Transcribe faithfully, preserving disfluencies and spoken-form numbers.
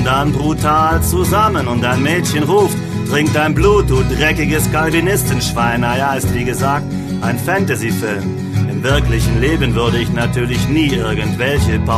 dann brutal zusammen und ein Mädchen ruft, trink dein Blut, du dreckiges Calvinistenschwein. Naja, ist wie gesagt ein Fantasy-Film. Im wirklichen Leben würde ich natürlich nie irgendwelche